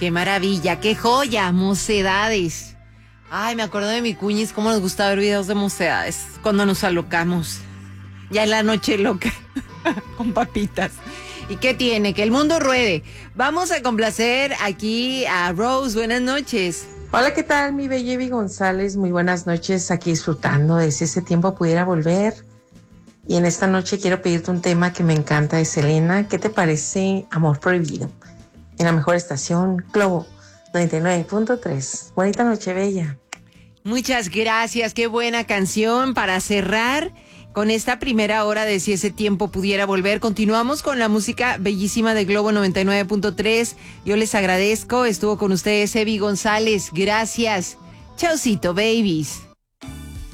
Qué maravilla, qué joya, Mocedades. Ay, me acuerdo de mi cuñis, cómo nos gusta ver videos de Mocedades cuando nos alocamos. Ya en la noche loca, con papitas. ¿Y qué tiene? Que el mundo ruede. Vamos a complacer aquí a Rose. Buenas noches. Hola, ¿qué tal, mi bella Ivy González? Muy buenas noches, aquí disfrutando de si ese tiempo pudiera volver. Y en esta noche quiero pedirte un tema que me encanta de Selena. ¿Qué te parece Amor Prohibido? En la mejor estación, Globo 99.3. Bonita noche, bella. Muchas gracias, qué buena canción para cerrar con esta primera hora de Si ese tiempo pudiera volver. Continuamos con la música bellísima de Globo 99.3. Yo les agradezco, estuvo con ustedes Evi González, gracias. Chaucito, babies.